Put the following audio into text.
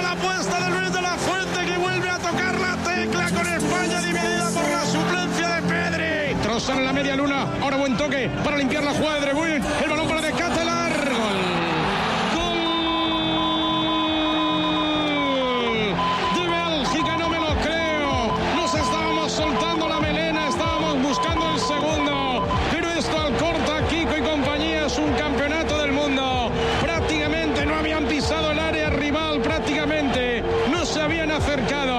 Ahora la apuesta de Luis de la Fuente, que vuelve a tocar la tecla con España dividida por la suplencia de Pedri. Trozan en la media luna. Ahora buen toque para limpiar la jugada de De Bruyne. El balón para De Ketelaere. Soltando la melena, estábamos buscando el segundo, pero esto al corta Kiko y compañía es un campeonato del mundo. Prácticamente no habían pisado el área rival, prácticamente no se habían acercado.